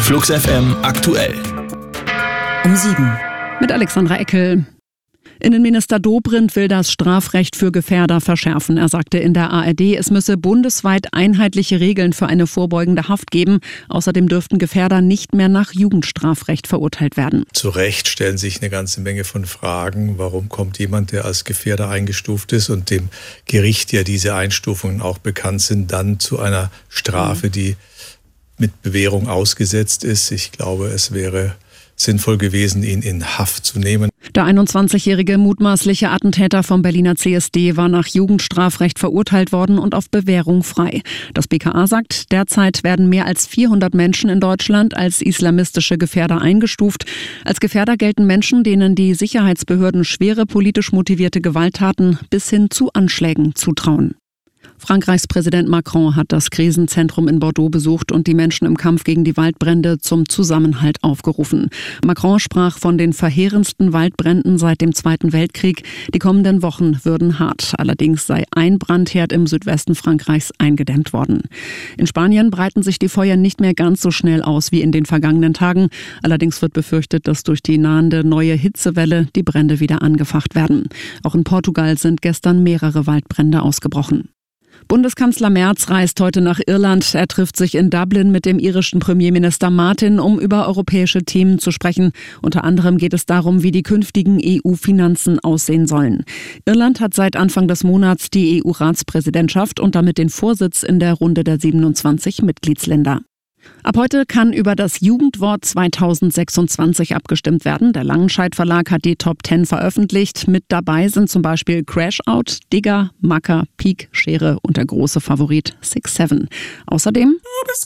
Flux FM aktuell. Um 7. Mit Alexandra Eckel. Innenminister Dobrindt will das Strafrecht für Gefährder verschärfen. Er sagte in der ARD, es müsse bundesweit einheitliche Regeln für eine vorbeugende Haft geben. Außerdem dürften Gefährder nicht mehr nach Jugendstrafrecht verurteilt werden. Zu Recht stellen sich eine ganze Menge von Fragen. Warum kommt jemand, der als Gefährder eingestuft ist und dem Gericht ja diese Einstufungen auch bekannt sind, dann zu einer Strafe, die mit Bewährung ausgesetzt ist? Ich glaube, es wäre sinnvoll gewesen, ihn in Haft zu nehmen. Der 21-jährige mutmaßliche Attentäter vom Berliner CSD war nach Jugendstrafrecht verurteilt worden und auf Bewährung frei. Das BKA sagt, derzeit werden mehr als 400 Menschen in Deutschland als islamistische Gefährder eingestuft. Als Gefährder gelten Menschen, denen die Sicherheitsbehörden schwere politisch motivierte Gewalttaten bis hin zu Anschlägen zutrauen. Frankreichs Präsident Macron hat das Krisenzentrum in Bordeaux besucht und die Menschen im Kampf gegen die Waldbrände zum Zusammenhalt aufgerufen. Macron sprach von den verheerendsten Waldbränden seit dem Zweiten Weltkrieg. Die kommenden Wochen würden hart. Allerdings sei ein Brandherd im Südwesten Frankreichs eingedämmt worden. In Spanien breiten sich die Feuer nicht mehr ganz so schnell aus wie in den vergangenen Tagen. Allerdings wird befürchtet, dass durch die nahende neue Hitzewelle die Brände wieder angefacht werden. Auch in Portugal sind gestern mehrere Waldbrände ausgebrochen. Bundeskanzler Merz reist heute nach Irland. Er trifft sich in Dublin mit dem irischen Premierminister Martin, um über europäische Themen zu sprechen. Unter anderem geht es darum, wie die künftigen EU-Finanzen aussehen sollen. Irland hat seit Anfang des Monats die EU-Ratspräsidentschaft und damit den Vorsitz in der Runde der 27 Mitgliedsländer. Ab heute kann über das Jugendwort 2026 abgestimmt werden. Der Langenscheidt Verlag hat die Top 10 veröffentlicht. Mit dabei sind zum Beispiel Crashout, Digger, Macker, Peak, Schere und der große Favorit 6-7. Außerdem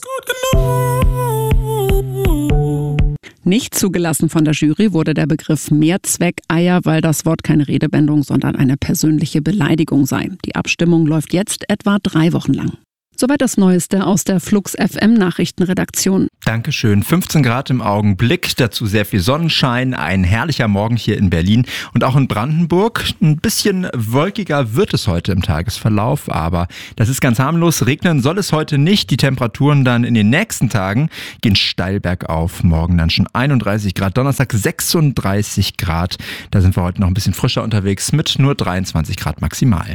nicht zugelassen von der Jury wurde der Begriff Mehrzweckeier, weil das Wort keine Redewendung, sondern eine persönliche Beleidigung sei. Die Abstimmung läuft jetzt etwa 3 Wochen lang. Soweit das Neueste aus der Flux FM Nachrichtenredaktion. Dankeschön. 15 Grad im Augenblick, dazu sehr viel Sonnenschein, ein herrlicher Morgen hier in Berlin und auch in Brandenburg. Ein bisschen wolkiger wird es heute im Tagesverlauf, aber das ist ganz harmlos. Regnen soll es heute nicht. Die Temperaturen dann in den nächsten Tagen gehen steil bergauf. Morgen dann schon 31 Grad, Donnerstag 36 Grad. Da sind wir heute noch ein bisschen frischer unterwegs mit nur 23 Grad maximal.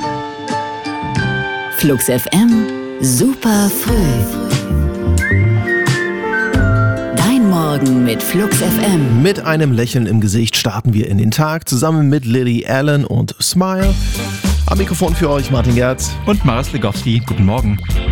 Flux FM, super früh. Dein Morgen mit Flux FM. Mit einem Lächeln im Gesicht starten wir in den Tag, zusammen mit Lily Allen und Smile. Am Mikrofon für euch Martin Gerz und Maris Legowski. Guten Morgen.